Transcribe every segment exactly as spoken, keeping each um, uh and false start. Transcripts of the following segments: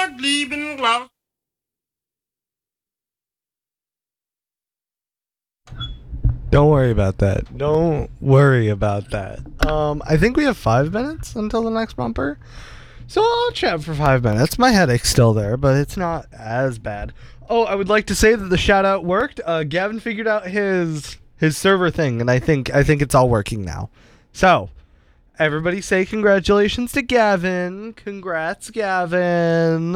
lieben Klaus. Don't worry about that. Don't worry about that. Um, I think we have five minutes until the next bumper. So I'll chat for five minutes. My headache's still there, but it's not as bad. Oh, I would like to say that the shout out worked. Uh, Gavin figured out his his server thing, and I think I think it's all working now. So, everybody say congratulations to Gavin. Congrats, Gavin.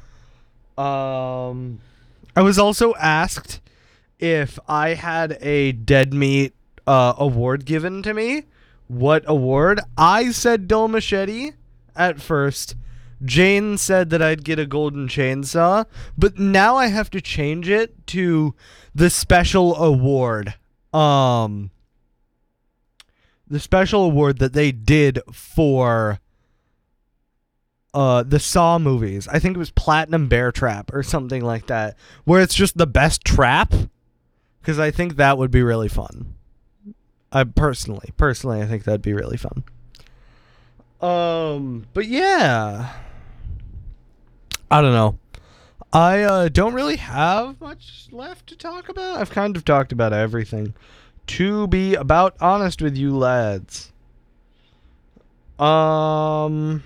Um, I was also asked if I had a Dead Meat uh, award given to me. What award? I said Dull Machete at first. Jane said that I'd get a golden chainsaw, but now I have to change it to the special award. Um, the special award that they did for uh, the Saw movies. I think it was Platinum Bear Trap or something like that, where it's just the best trap. Because I think that would be really fun. I personally, personally, I think that'd be really fun. Um, but yeah, I don't know. I uh, don't really have much left to talk about. I've kind of talked about everything. To be about honest with you lads. Um...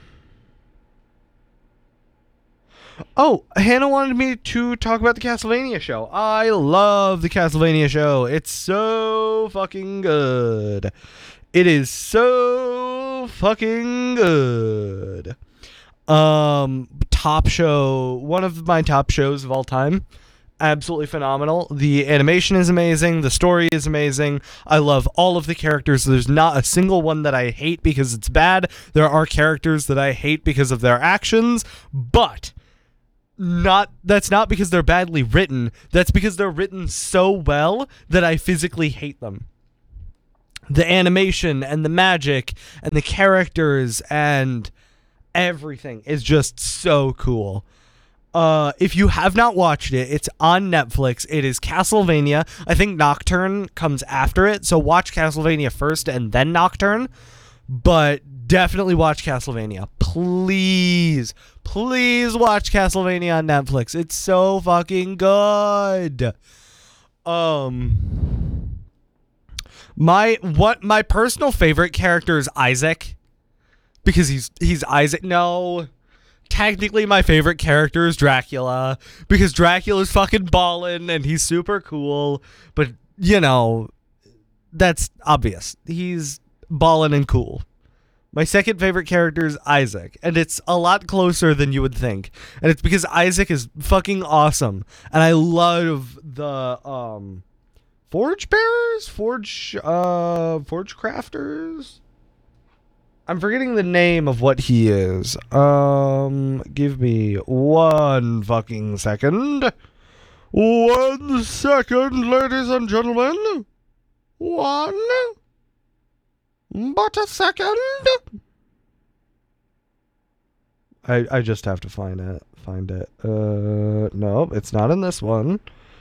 Oh, Hannah wanted me to talk about the Castlevania show. I love the Castlevania show. It's so fucking good. It is so fucking good. Um, top show, one of my top shows of all time. Absolutely phenomenal. The animation is amazing. The story is amazing. I love all of the characters. There's not a single one that I hate because it's bad. There are characters that I hate because of their actions, but not that's not because they're badly written. That's because they're written so well that I physically hate them. The animation and the magic and the characters and everything is just so cool. Uh, if you have not watched it, it's on Netflix. It is Castlevania. I think Nocturne comes after it, so watch Castlevania first and then Nocturne. But definitely watch Castlevania. Please, please watch Castlevania on Netflix. It's so fucking good. Um, my what my personal favorite character is Isaac, because he's he's Isaac. No, technically my favorite character is Dracula, because Dracula's fucking ballin' and he's super cool. But you know, that's obvious. He's ballin' and cool. My second favorite character is Isaac, and it's a lot closer than you would think. And it's because Isaac is fucking awesome, and I love the um, Forge Bearers, Forge, uh, Forge Crafters. I'm forgetting the name of what he is. Um, give me one fucking second. One second, ladies and gentlemen. One. But a second. I I just have to find it. Find it. Uh, no, it's not in this one.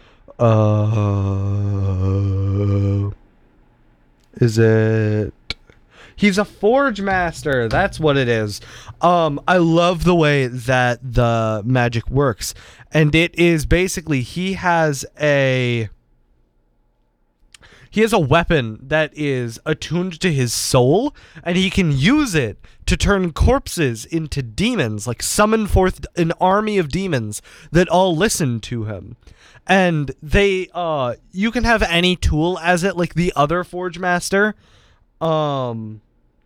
Uh, is it? He's a Forge Master. That's what it is. Um, I love the way that the magic works, and it is basically he has a. He has a weapon that is attuned to his soul, and he can use it to turn corpses into demons, like summon forth an army of demons that all listen to him. And they, uh, you can have any tool as it, like the other Forge Master. Um,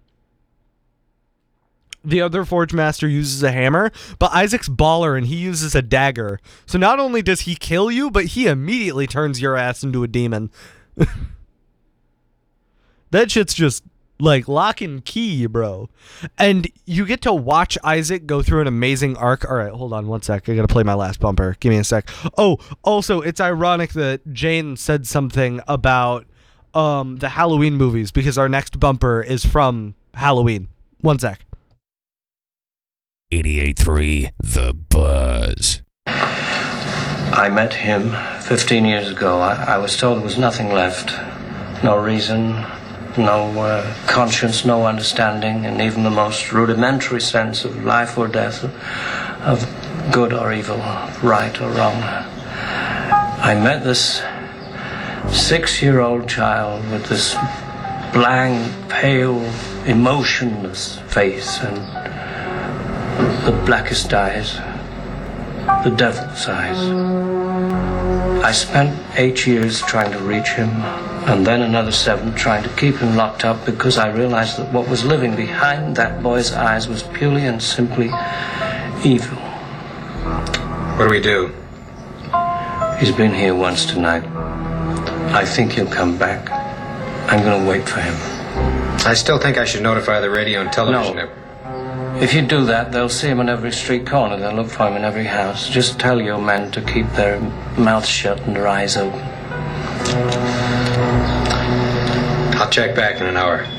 the other Forge Master uses a hammer, but Isaac's baller and he uses a dagger. So not only does he kill you, but he immediately turns your ass into a demon. That shit's just like lock and key, bro. And you get to watch Isaac go through an amazing arc. All right, hold on one sec. I gotta play my last bumper. Give me a sec. Oh, also, it's ironic that Jane said something about um, the Halloween movies, because our next bumper is from Halloween. One sec. eighty-eight point three The Buzz. I met him fifteen years ago. I, I was told there was nothing left. No reason, no uh, conscience, no understanding, and even the most rudimentary sense of life or death, of good or evil, right or wrong. I met this six-year-old child with this blank, pale, emotionless face and the blackest eyes, the devil's eyes. I spent eight years trying to reach him, and then another seven trying to keep him locked up, because I realized that what was living behind that boy's eyes was purely and simply evil. What do we do? He's been here once tonight. I think he'll come back. I'm gonna wait for him. I still think I should notify the radio and television. No. If you do that, they'll see him on every street corner. They'll look for him in every house. Just tell your men to keep their mouths shut and their eyes open. I'll check back in an hour.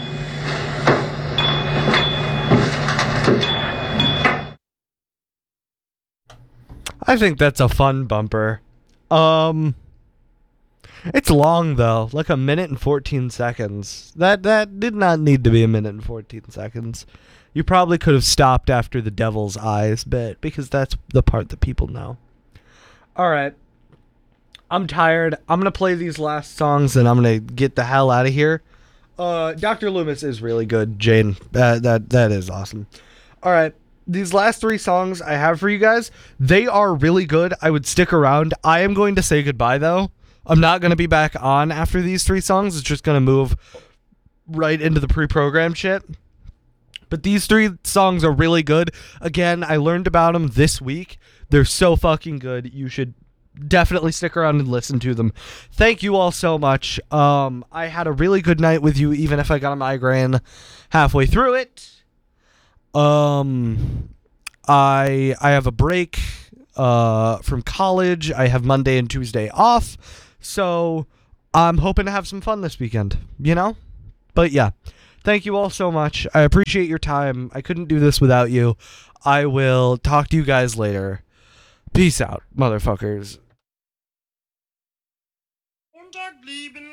I think that's a fun bumper. Um, it's long though, like a minute and fourteen seconds. That that did not need to be a minute and fourteen seconds. You probably could have stopped after the devil's eyes bit, because that's the part that people know. All right, I'm tired. I'm gonna play these last songs and I'm gonna get the hell out of here. Uh, Doctor Loomis is really good, Jane. Uh, that that is awesome. All right. These last three songs I have for you guys, they are really good. I would stick around. I am going to say goodbye, though. I'm not going to be back on after these three songs. It's just going to move right into the pre-programmed shit. But these three songs are really good. Again, I learned about them this week. They're so fucking good. You should definitely stick around and listen to them. Thank you all so much. Um, I had a really good night with you, even if I got a migraine halfway through it. Um, I I have a break uh, from college. I have Monday and Tuesday off, so I'm hoping to have some fun this weekend, you know? But yeah, thank you all so much. I appreciate your time. I couldn't do this without you. I will talk to you guys later. Peace out, motherfuckers. Und dort blieben